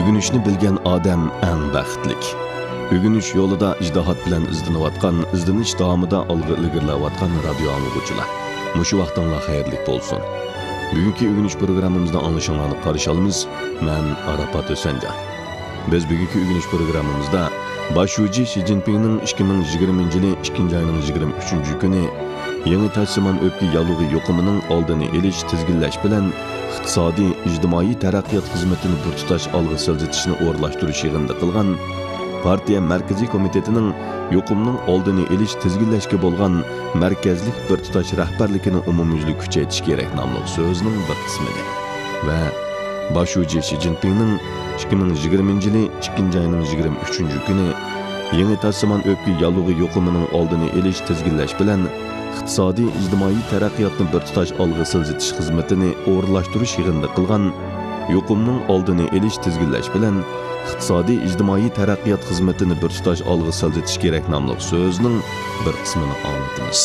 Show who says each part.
Speaker 1: Ügünüşni bilgen odam eng baxtlik. Ügünüş yo'lida ijtihod bilan izlanayotgan, izlanish davomida olg'a ilgarilayotgan radio anglag'uvchilar. Mushu vaqtinglar xayrli bo'lsin. Bugungi ügünüş programmamizda anglashinglarni qarshi olamiz. Men Arafat O'sanjar. Biz bugungi ügünüş programmamizda Başuji Xi Jinpingning 2020-yili 2-oyning 23-kuni yangi tashsimon o'pki yalug'i yuqumining oldini olish, tizginlash bilan iqtisodiy, ijtimoiy taraqqiyot xizmatini bir tutash olg'a siljitishni o'rlashtirish yig'inida qilgan partiya markaziy komitetining yuqumning oldini olish, tizginlashga bo'lgan markazlik bir tutash rahbarligini umumyuzli kuchaytirish kerak nomli so'zining bir qismidir. Va Başuji Xi Jinpingning 2020-yili 2-oyning 23-kuni yangi tashsimon o'pki yalug'i yuqumining oldini olish, tizginlash bilan iqtisodiy, ijtimoiy taraqqiyotni bir tutash olg'a siljitish xizmatini o'rlashtirish yig'inida qilgan yuqumning oldini olish, tizginlash bilan iqtisodiy, ijtimoiy taraqqiyot xizmatini bir tutash olg'a siljitish kerak nomli so'zining bir qismini anlatamiz.